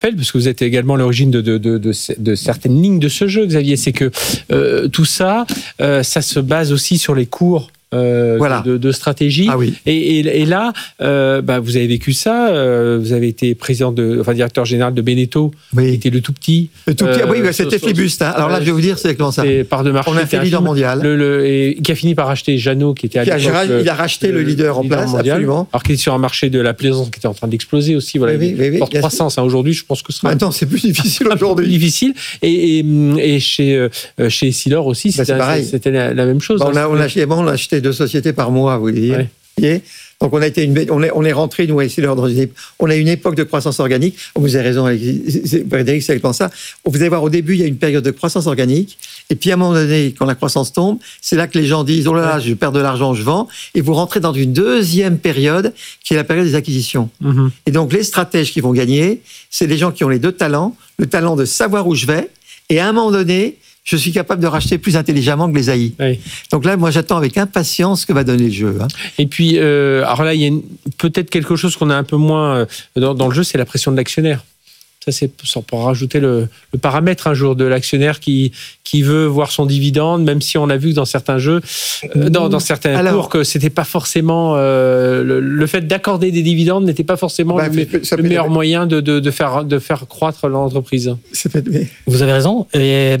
parce que vous êtes également à l'origine de certaines lignes de ce jeu, Xavier, c'est que tout ça, ça se base aussi sur les cours de stratégie. Ah oui. Et là, vous avez vécu ça. Vous avez été directeur général de Beneteau, qui était le tout petit. Le tout petit. C'était Flibuste. Alors là, je vais vous dire, c'est comment ça. Part de marché. On a fait leader mondial. Et qui a fini par racheter Jeannot, qui était à l'époque. Il a racheté le leader en place, mondial, absolument. Alors qu'il est sur un marché de la plaisance qui était en train d'exploser aussi. Voilà, forte croissance. Aujourd'hui, je pense que ce sera. Maintenant, c'est plus difficile aujourd'hui. Plus difficile. Et chez Essilor aussi, c'était la même chose. On a acheté 2 sociétés par mois, vous voyez. Ouais. Donc on est rentré, nous, à Essilor, on a une époque de croissance organique. Vous avez raison, Frédéric, c'est exactement ça. Vous allez voir, au début, il y a une période de croissance organique. Et puis, à un moment donné, quand la croissance tombe, c'est là que les gens disent, oh là là, je perds de l'argent, je vends. Et vous rentrez dans une deuxième période, qui est la période des acquisitions. Mm-hmm. Et donc, les stratèges qui vont gagner, c'est les gens qui ont les 2 talents. Le talent de savoir où je vais. Et à un moment donné, je suis capable de racheter plus intelligemment que les AI. Oui. Donc là, moi, j'attends avec impatience ce que va donner le jeu. Et puis, alors là, il y a peut-être quelque chose qu'on a un peu moins dans le jeu, c'est la pression de l'actionnaire. Ça pour rajouter le paramètre un jour de l'actionnaire qui veut voir son dividende, même si on a vu que dans certains jeux, dans certains cours, que c'était pas forcément le fait d'accorder des dividendes n'était pas forcément le meilleur moyen de faire croître l'entreprise. Vous avez raison. Et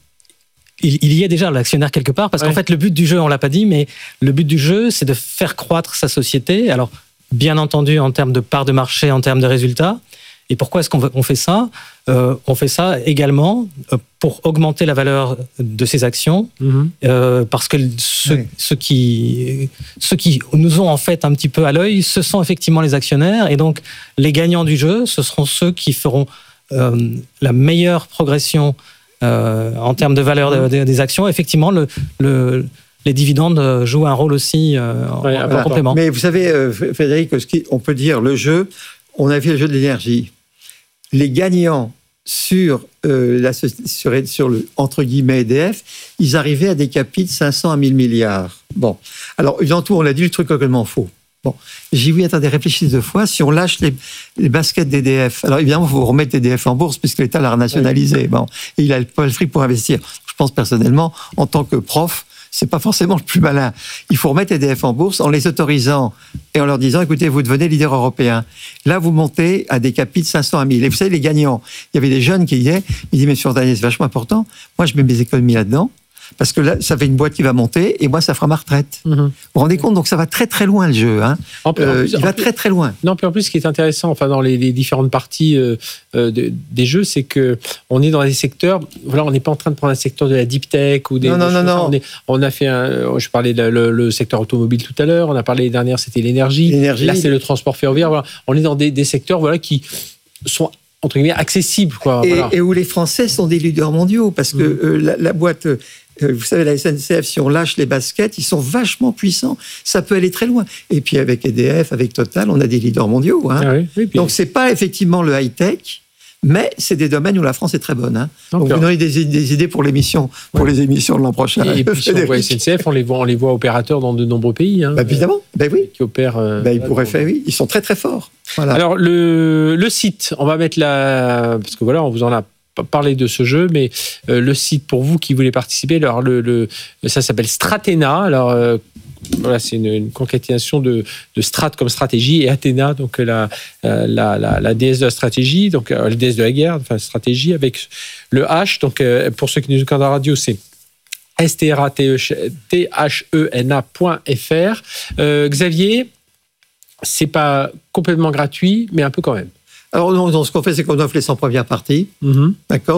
il y a déjà l'actionnaire quelque part, parce qu'en fait, le but du jeu, on l'a pas dit, mais le but du jeu, c'est de faire croître sa société. Alors, bien entendu, en termes de part de marché, en termes de résultats. Et pourquoi est-ce qu'on fait ça ? On fait ça également pour augmenter la valeur de ses actions, parce que ceux qui nous ont en fait un petit peu à l'œil, ce sont effectivement les actionnaires. Et donc, les gagnants du jeu, ce seront ceux qui feront la meilleure progression en termes de valeur des actions. Effectivement, les dividendes jouent un rôle aussi en complément. Mais vous savez, Frédéric, on peut dire le jeu, on a vu le jeu de l'énergie. Les gagnants sur le entre guillemets EDF, ils arrivaient à des capitaux de 500 à 1000 milliards. Bon, alors dans tout, on a dit le truc complètement faux. Bon, j'ai dit, attendez, réfléchissez 2 fois. Si on lâche les baskets d'EDF, alors évidemment, il faut remettre EDF en bourse puisque l'État l'a renationalisé. Bon, et il a pas le fric pour investir. Je pense personnellement, en tant que prof, c'est pas forcément le plus malin. Il faut remettre EDF en bourse en les autorisant et en leur disant, écoutez, vous devenez leader européen. Là, vous montez à des capitaux de 500 à 1000. Et vous savez, les gagnants, il y avait des jeunes qui disaient, ils disent, mais sur Daniel, c'est vachement important. Moi, je mets mes économies là-dedans. Parce que là, ça fait une boîte qui va monter, et moi, ça fera ma retraite. Vous vous rendez compte ? Donc, ça va très, très loin, le jeu. Il va très, très loin. Non, puis en plus, ce qui est intéressant, dans les différentes parties des jeux, c'est qu'on est dans des secteurs... Voilà, on n'est pas en train de prendre un secteur de la deep tech ou des... Non. On a fait je parlais le secteur automobile tout à l'heure, on a parlé l'année dernière, c'était l'énergie. Là, c'est le transport ferroviaire. Voilà. On est dans des secteurs qui sont... entre guillemets, accessibles. Et où les Français sont des leaders mondiaux, parce que la boîte... vous savez, la SNCF, si on lâche les baskets, ils sont vachement puissants. Ça peut aller très loin. Et puis avec EDF, avec Total, on a des leaders mondiaux. Donc, c'est pas effectivement le high-tech, mais c'est des domaines où la France est très bonne. Donc vous aurez des idées pour l'émission, pour les émissions de l'an prochain. Et puis, si on voit SNCF, on les voit opérateurs dans de nombreux pays. Évidemment, oui. Qui opèrent... ils pourraient faire, oui. Ils sont très, très forts. Voilà. Alors, le site, on va mettre parce que voilà, on vous en a parler de ce jeu, mais le site pour vous qui voulez participer, alors ça s'appelle Stratena. Alors voilà, c'est une concaténation de strat comme stratégie et Athéna, donc la déesse de la stratégie, donc la déesse de la guerre, enfin stratégie avec le H. Donc pour ceux qui nous écoutent à la radio, c'est strathena.fr. Xavier, c'est pas complètement gratuit, mais un peu quand même. Alors, non, ce qu'on fait, c'est qu'on offre les 100 premières parties. D'accord ?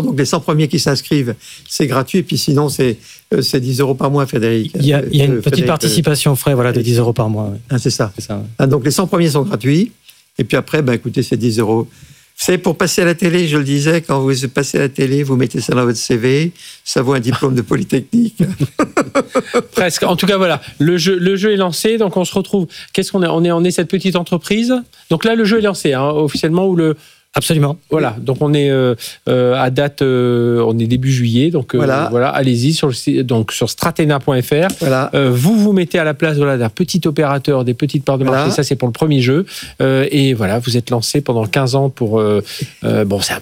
Donc, les 100 premiers qui s'inscrivent, c'est gratuit. Et puis, sinon, c'est 10 € par mois, Frédéric. Il y a une petite participation aux frais, de 10 € par mois. Ouais. C'est ça. Donc, les 100 premiers sont gratuits. Et puis après, écoutez, c'est 10 €. Vous savez, pour passer à la télé, je le disais, quand vous passez à la télé, vous mettez ça dans votre CV, ça vaut un diplôme de Polytechnique. Presque. En tout cas, voilà, le jeu est lancé, donc on se retrouve. Qu'est-ce qu'on est ? On est cette petite entreprise. Donc là, le jeu est lancé, officiellement, ou le... Absolument. Voilà, donc on est à date, on est début juillet, donc voilà, allez-y sur stratena.fr. Voilà. Vous mettez à la place d'un petit opérateur, des petites parts de marché, ça c'est pour le premier jeu, et voilà, vous êtes lancé pendant 15 ans pour, c'est un